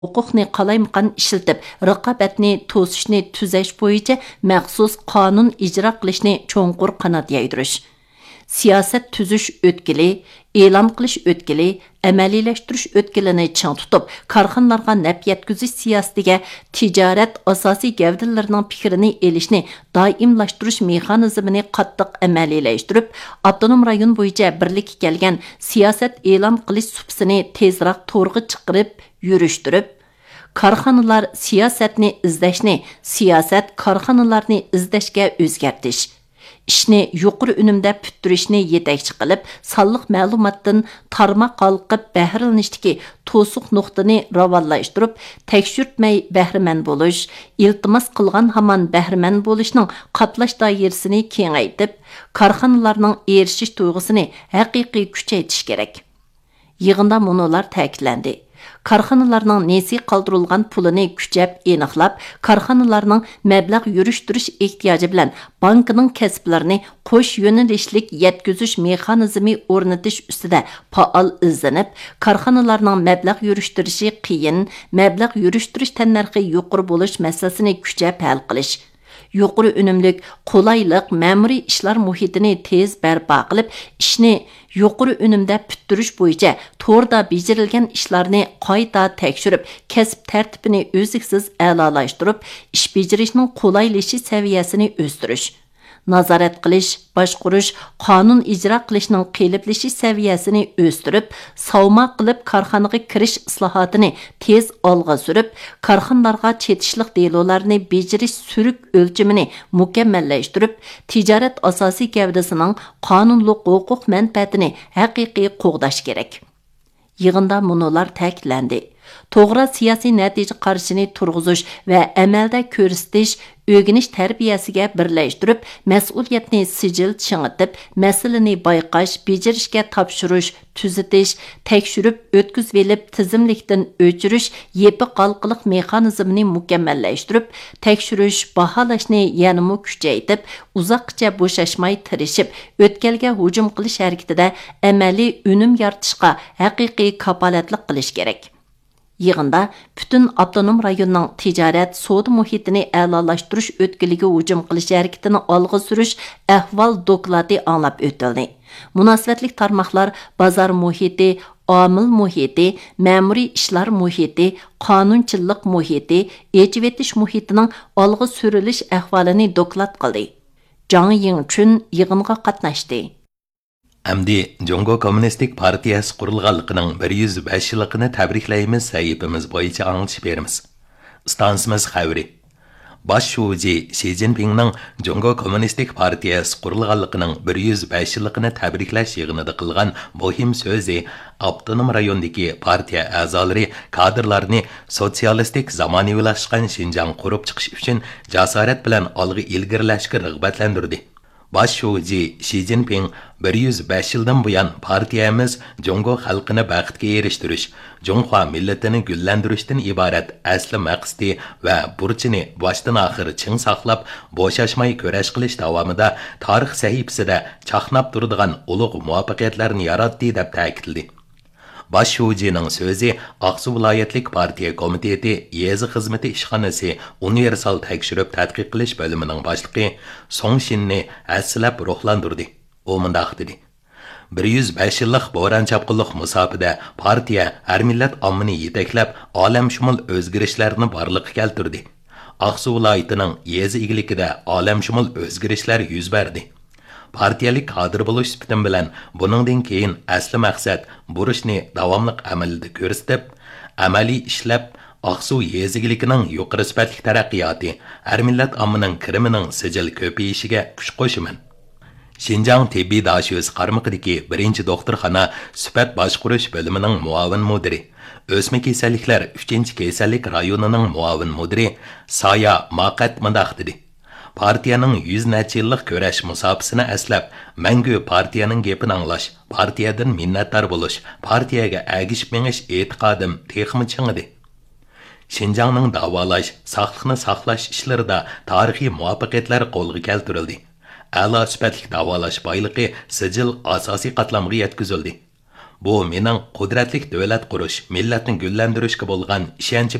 huquqni qalaymaqan ishlatib, raqobatni to'sishni tuzash bo'yicha maxsus qonun ijro qilishni cho'nqur qanot yaydirish. Siyosat tuzish o'tkili, e'lon qilish o'tkili, amaliylashtirish o'tkilini ching tutib, korxonalarga naf yetkazish siyosatiga tijorat asosiy gavdalarining fikrini elishni doimlashtirish mexanizmini qattiq amaliylashtirib, avtonom rayon bo'yicha birlikka kelgan siyosat e'lon qilish supsini tezroq to'g'ri chiqarib, yurishtirib, korxonalar siyosatni izlashni, siyosat korxonalarni izlashga o'zgartish. İşni yuqori unumda puturishni yetakchi qilib, sonliq ma'lumotdan tarmoq qalqib bahrilanishdagi to'siq nuqtani ravonlashtirib, tekshirtmay bahriman bo'lish, iltimos qilgan hamon bahriman bo'lishning qatlash doirasini kengaytib, korxonalarning erishish tuyg'usini haqiqiy kuchaytirish kerak. Yig'inda munolar ta'kidlandi. Korxonalarning nesi qoldirilgan pulini kuchab aniqlab, korxonalarning mablag' yurishtirish ehtiyoji bilan bankning kasblarini qo'sh yo'nalishlik yetkazish mexanizmi o'rnatish ustida faol izlanib, korxonalarning mablag' yurishtirishi qiyin, mablag' yurishtirish tannarxi yuqori bo'lish masalasini kuchab hal qilish. Yuqori unumlik, qulaylik ma'muriy ishlar muhitini tez barpo qilib, ishni yuqori unumda puttirish bo'yicha to'g'rida bejirilgan ishlarni qayta tekshirib, kasb tartibini o'ziksiz a'lolashtirib, ish bejirishning qulaylashishi saviyasini o'stirish. Nazorat qilish, boshqarish, qonun ijro qilishning qiyinlashish saviyasini o'stirib, savma qilib korxonaga kirish islohotini tez olg'a surib, korxonalarga chetishliq delolarni bejirish suruk o'lchimini mukammallashtirib, tijorat asosiy gavdasining qonunliq huquq manfaatini haqiqiy qo'g'dash kerak. Yig'inda munolar ta'kidlandi. To'g'ri siyosiy natija qarashini turg'izish va amalda ko'rsatish, o'rganish tarbiyasiga birlashtirib, mas'uliyatni sijil chingitib, masalani bayqash, bejirishga topshirish, tuzatish, tekshirib, o'tkazib elib, tizimlikdan o'chirish, yepi qalqiliq mexanizmini mukammallashtirib, tekshirish, baholashni yanada kuchaytirib, uzoqcha bo'shashmay tirishib, o'tkalga hujum qilish harakatida amaliy unum yaratishga haqiqiy kapolatlik qilish kerak. Yig'inda bütün avtonom rayonning tijorat, savdo muhitini a'lolashtirish o'tkiliga hujum qilish harakatini olg'a surish ahvol doklati anglab o'tildi. Munosabatlik tarmoqlar bozor muhiti, omil muhiti, ma'muriy ishlar muhiti, qonunchilik muhiti, echivetish muhitining olg'a surilish ahvolini doklad qildi. Zhang Yingchun yig'inga qatnashdi. Әмді Жоңго Коммунистик партиясы құрылғанлығының 105 yılını təbriklaymiz sahifimiz boyunca anlatış berimiz. Stansımız xəvri. Baş şuucu Xi Jinping'nin Жоңго Коммунистик партиясы құрылғанлығының 105 yılını təbriklash yığınida qılğan muhim sözü avtonom rayondagi partiya a'zolari kadrlarni sotsialistik zamonaviylashtgan Şinjan qurib chiqish uchun jasorat bilan olg'a ilgarilashga rag'batlantirdi. Baş şuucu Xi Jinping 105 yıldan buyan partiyamiz Жоңго xalqini baxtga eriştirish, Жоңхуа millatini gullantirishdan iborat asli maqsadi va burchini boshdan oxir ching saqlab, bo'shashmay kurash qilish davomida tarix sahifasida chaqnab turadigan ulug' muvaffaqiyatlarni yaratdi deb ta'kidladi. Baş şuucuning so'zi Aqsu viloyatlik partiya komiteti yezi xizmati ishxonasi universal tekshirib tadqiq qilish bo'limining boshlig'i Song Shinni aslab ruhlantirdi. U mundaq dedi: 105 yillik bo'ron chapqinliq musofida partiya har millat ommini yetaklab, olamshumul o'zgarishlarni borliqqa keltirdi. Aqsu viloyatining yezi igiligida olamshumul o'zgarishlar yuz berdi. Partiyalik kadr bo'lish sifatim bilan buningdan keyin asli maqsad burishni davomli amalda ko'rsatib, amaliy ishlab Aqsu yezigiligining yuqori sifatli taraqqiyoti, har millat ommaning kirimining sijil ko'payishiga kuch qo'shiman. Şinjan tibbiy dashyoz qarmaqidagi 1-doktorxona sifat boshqarish bo'limining muavin mudiri, o'sma kasalliklar 3-kasallik rayonining muavin mudiri Saya Maqat mundaq dedi: Partiyaning 100 necha yillik kurash musofasini aslab, mangu partiyaning gapini anglash, partiyadan minnatdor bo'lish, partiyaga agishib menish e'tiqodim texmi chingidi. Şinjanning davolash, saqliqni saqlash ishlarida tarixiy muvaffaqiyatlar qo'lga keltirildi. A'lo sifatli davolash boyligi sijil asosiy qatlamga yetkazildi. bu mening qudratli davlat qurish, millatni gullantirishga bo'lgan ishonchim